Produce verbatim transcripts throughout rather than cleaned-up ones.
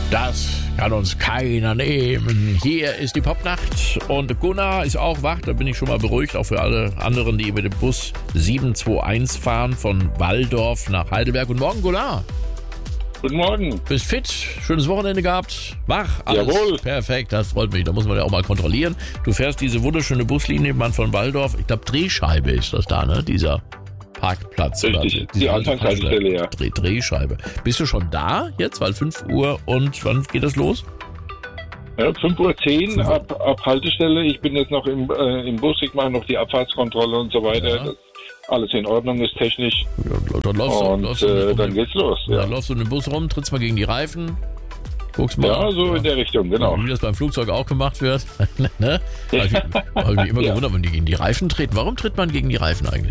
Das kann uns keiner nehmen. Hier ist die Popnacht und Gunnar ist auch wach. Da bin ich schon mal beruhigt, auch für alle anderen, die mit dem Bus sieben zwei eins fahren von Walldorf nach Heidelberg. Guten Morgen, Gunnar. Guten Morgen. Bist fit? Schönes Wochenende gehabt? Wach? Alles Jawohl. Perfekt, das freut mich. Da muss man ja auch mal kontrollieren. Du fährst diese wunderschöne Buslinie, Mann, von Walldorf. Ich glaube, Drehscheibe ist das da, ne? Dieser Parkplatz. Richtig, oder die Anfangshaltestelle, ja. Dreh, Drehscheibe. Bist du schon da jetzt? Weil fünf Uhr und wann geht das los? Ja, fünf Uhr zehn ab, ab Haltestelle. Ich bin jetzt noch im, äh, im Bus, ich mache noch die Abfahrtskontrolle und so weiter. Ja. Das alles in Ordnung ist technisch. Ja, dann läufst du, und läufst du äh, um dann den, geht's los. ja. Ja, Dann läufst du in den Bus rum, trittst mal gegen die Reifen, guckst mal. ja so in der Richtung, genau. Wie das beim Flugzeug auch gemacht wird. Ne? Habe ich, hab ich mich immer Ja. gewundert, wenn die gegen die Reifen treten. Warum tritt man gegen die Reifen eigentlich?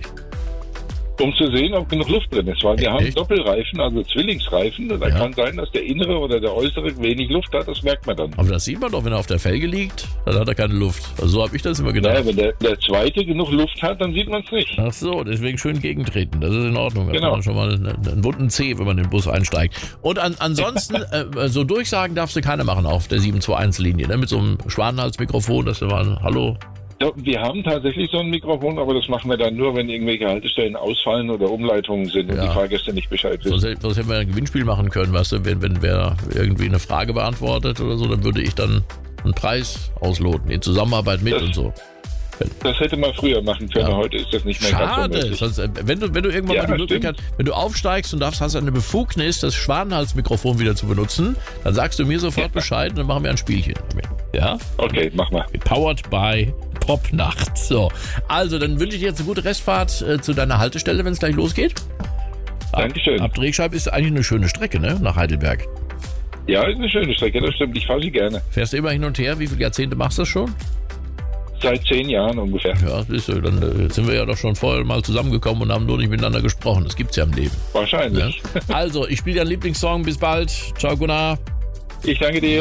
Um zu sehen, ob genug Luft drin ist, weil wir haben Echt? Doppelreifen, also Zwillingsreifen. Da Ja. kann sein, dass der innere oder der äußere wenig Luft hat, das merkt man dann. Aber das sieht man doch, wenn er auf der Felge liegt, dann hat er keine Luft. Also so habe ich das immer gedacht. Naja, wenn der, der zweite genug Luft hat, dann sieht man es nicht. Ach so, deswegen schön gegentreten. Das ist in Ordnung. Da Genau. hat man schon mal einen, einen wunden Zeh, wenn man in den Bus einsteigt. Und an, ansonsten, äh, so Durchsagen darfst du keine machen auf der sieben zwei eins Linie, ne? Mit so einem Schwanenhalsmikrofon, dass du mal, hallo. Ja, wir haben tatsächlich so ein Mikrofon, aber das machen wir dann nur, wenn irgendwelche Haltestellen ausfallen oder Umleitungen sind und Ja. die Fahrgäste nicht Bescheid wissen. Sonst, hätte- sonst hätten wir ein Gewinnspiel machen können, weißt du, wenn, wenn wer irgendwie eine Frage beantwortet oder so, dann würde ich dann einen Preis ausloten, in Zusammenarbeit mit Das- und so. Das hätte man früher machen können, Ja. heute ist das nicht mehr ganz so Schade. möglich. Sonst, äh, wenn, du, wenn du irgendwann Ja, mal die stimmt. Möglichkeit, wenn du aufsteigst und darfst, hast du eine Befugnis, das Schwanenhalsmikrofon wieder zu benutzen, dann sagst du mir sofort Bescheid und dann machen wir ein Spielchen. Ja? Okay, mach mal. Powered by Popnacht. So. Also, dann wünsche ich dir jetzt eine gute Restfahrt äh, zu deiner Haltestelle, wenn es gleich losgeht. Ab, Dankeschön. Ab Drehscheibe ist eigentlich eine schöne Strecke, ne? Nach Heidelberg. Ja, ist eine schöne Strecke, das stimmt. Ich fahre sie gerne. Fährst du immer hin und her? Wie viele Jahrzehnte machst du das schon? Seit zehn Jahren ungefähr. Ja, siehst du, dann äh, sind wir ja doch schon vorher mal zusammengekommen und haben nur nicht miteinander gesprochen. Das gibt's ja im Leben. Wahrscheinlich. Ne? Also, ich spiele deinen Lieblingssong. Bis bald. Ciao, Gunnar. Ich danke dir.